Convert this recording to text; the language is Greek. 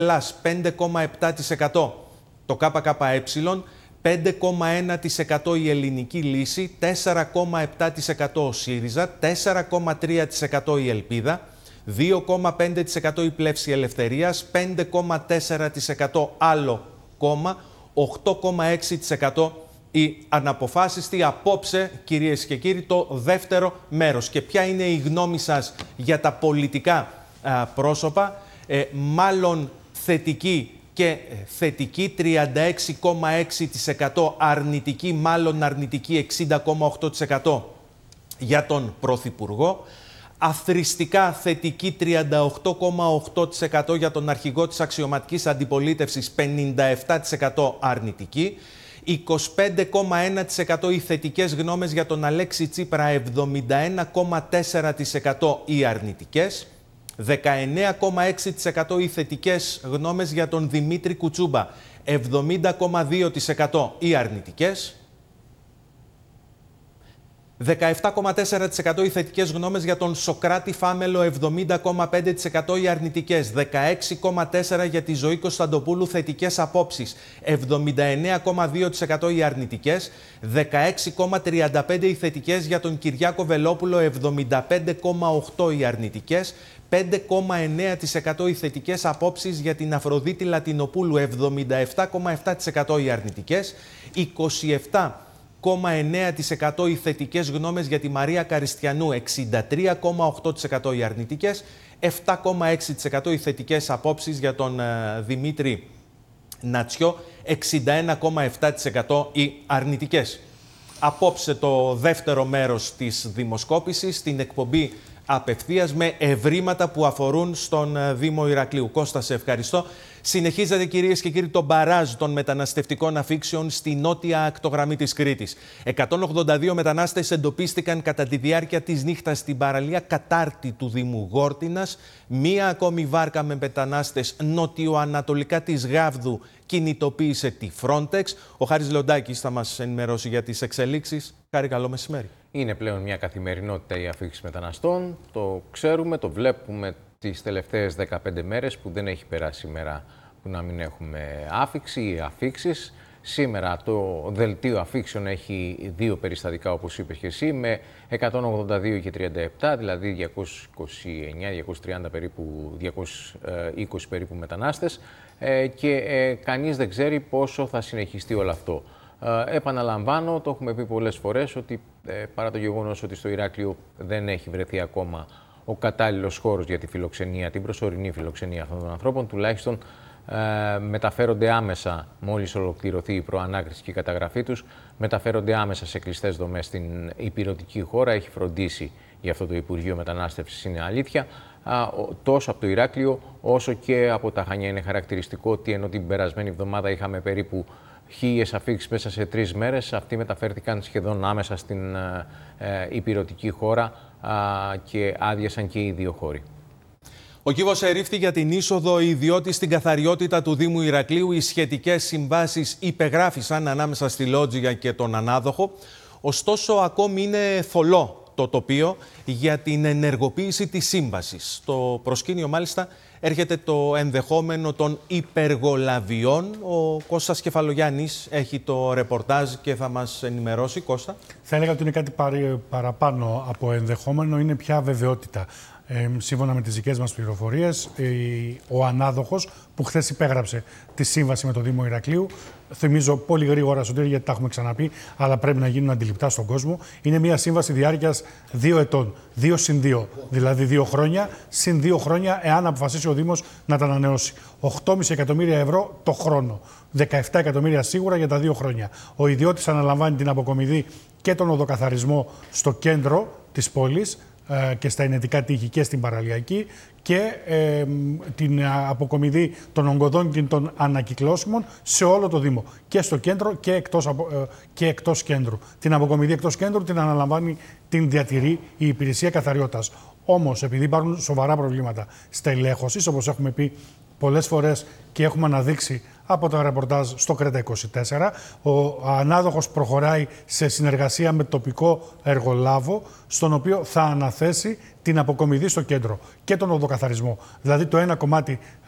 Ελλάς 5,7%, το ΚΚΕ 5,1% η Ελληνική Λύση, 4,7% ο ΣΥΡΙΖΑ, 4,3% η Ελπίδα, 2,5% η Πλεύση Ελευθερίας, 5,4% άλλο κόμμα, 8,6% η Αναποφάσιστη. Απόψε, κυρίες και κύριοι, το δεύτερο μέρος. Και ποια είναι η γνώμη σας για τα πολιτικά πρόσωπα? Μάλλον θετική και θετική 36,6%, αρνητική, μάλλον αρνητική 60,8% για τον Πρωθυπουργό, αθρηστικά θετική 38,8% για τον αρχηγό της αξιωματικής αντιπολίτευσης, 57% αρνητική, 25,1% οι θετικές γνώμες για τον Αλέξη Τσίπρα, 71,4% οι αρνητικές, 19,6% οι θετικές γνώμες για τον Δημήτρη Κουτσούμπα, 70,2% οι αρνητικές, 17,4% οι θετικές γνώμες για τον Σωκράτη Φάμελο, 70,5% οι αρνητικές, 16,4% για τη Ζωή Κωνσταντοπούλου θετικές απόψεις, 79,2% οι αρνητικές, 16,35% οι θετικές για τον Κυριάκο Βελόπουλο, 75,8% οι αρνητικές, 5,9% οι θετικές απόψεις για την Αφροδίτη Λατινοπούλου, 77,7% οι αρνητικές, 27,9% οι θετικές γνώμες για τη Μαρία Καριστιανού, 63,8% οι αρνητικές, 7,6% οι θετικές απόψεις για τον Δημήτρη Νατσιό, 61,7% οι αρνητικές. Απόψε το δεύτερο μέρος της δημοσκόπησης, στην εκπομπή Απευθείας, με ευρήματα που αφορούν στον Δήμο Ηρακλείου. Κώστα, σε ευχαριστώ. Συνεχίζεται, κυρίες και κύριοι, το μπαράζ των μεταναστευτικών αφήξεων στη νότια ακτογραμμή της Κρήτης. 182 μετανάστες εντοπίστηκαν κατά τη διάρκεια της νύχτας στην παραλία Κατάρτη του Δήμου Γόρτινας. Μία ακόμη βάρκα με μετανάστες νοτιοανατολικά της Γάβδου κινητοποίησε τη Frontex. Ο Χάρης Λεοντάκης θα μας ενημερώσει για τις εξελίξεις. Χάρη, καλό μεσημέρι. Είναι πλέον μια καθημερινότητα η αφήξη μεταναστών. Το ξέρουμε, το βλέπουμε τις τελευταίες 15 μέρες που δεν έχει περάσει ημέρα που να μην έχουμε άφηξη ή αφήξεις. Σήμερα το δελτίο αφήξεων έχει δύο περιστατικά, όπως είπες και εσύ, με 182 και 37, δηλαδή 229-230 περίπου, 220 περίπου μετανάστες, και κανείς δεν ξέρει πόσο θα συνεχιστεί όλο αυτό. Επαναλαμβάνω, το έχουμε πει πολλές φορές, ότι παρά το γεγονός ότι στο Ηράκλειο δεν έχει βρεθεί ακόμα ο κατάλληλος χώρος για τη φιλοξενία, την προσωρινή φιλοξενία αυτών των ανθρώπων, τουλάχιστον μεταφέρονται άμεσα, μόλις ολοκληρωθεί η προανάκριση και η καταγραφή τους, μεταφέρονται άμεσα σε κλειστές δομές στην ηπειρωτική χώρα. Έχει φροντίσει για αυτό το Υπουργείο Μετανάστευσης, είναι αλήθεια. Τόσο από το Ηράκλειο όσο και από τα Χανιά. Είναι χαρακτηριστικό ότι ενώ την περασμένη εβδομάδα είχαμε περίπου 1.000 αφήξεις μέσα σε 3 μέρες, αυτοί μεταφέρθηκαν σχεδόν άμεσα στην ηπειρωτική χώρα και άδειασαν και οι δύο χώροι. Ο κύβος ερήφθη για την είσοδο ιδιώτη στην καθαριότητα του Δήμου Ηρακλείου. Οι σχετικές συμβάσεις υπεγράφησαν ανάμεσα στη Λότζια και τον ανάδοχο. Ωστόσο, ακόμη είναι θολό το τοπίο για την ενεργοποίηση της σύμβασης. Στο προσκήνιο, μάλιστα, έρχεται το ενδεχόμενο των υπεργολαβιών. Ο Κώστας Κεφαλογιάννης έχει το ρεπορτάζ και θα μας ενημερώσει. Κώστα. Θα έλεγα ότι είναι κάτι παραπάνω από ενδεχόμενο, είναι πια βεβαιότητα. Σύμφωνα με τις δικές μας πληροφορίες, ο ανάδοχος που χθες υπέγραψε τη σύμβαση με το Δήμο Ηρακλείου, θυμίζω πολύ γρήγορα, Σωτήρη, γιατί τα έχουμε ξαναπεί, αλλά πρέπει να γίνουν αντιληπτά στον κόσμο, είναι μια σύμβαση διάρκειας 2 ετών. 2 συν 2, δηλαδή 2 χρόνια, συν 2 χρόνια, εάν αποφασίσει ο Δήμος να τα ανανεώσει. 8,5 εκατομμύρια ευρώ το χρόνο. 17 εκατομμύρια σίγουρα για τα 2 χρόνια. Ο ιδιώτης αναλαμβάνει την αποκομιδή και τον οδοκαθαρισμό στο κέντρο της πόλης και στα Ενετικά Τείχη και στην Παραλιακή, και την αποκομιδή των ογκωδών και των ανακυκλώσιμων σε όλο το Δήμο, και στο κέντρο και εκτός κέντρου. Την αποκομιδή εκτός κέντρου την αναλαμβάνει, την διατηρεί η υπηρεσία καθαριότητας. Όμως, επειδή υπάρχουν σοβαρά προβλήματα στελέχωσης, όπως έχουμε πει πολλές φορές και έχουμε αναδείξει από τα ρεπορτάζ στο Κρέτα 24, ο ανάδοχος προχωράει σε συνεργασία με τοπικό εργολάβο, στον οποίο θα αναθέσει την αποκομιδή στο κέντρο και τον οδοκαθαρισμό. Δηλαδή το ένα κομμάτι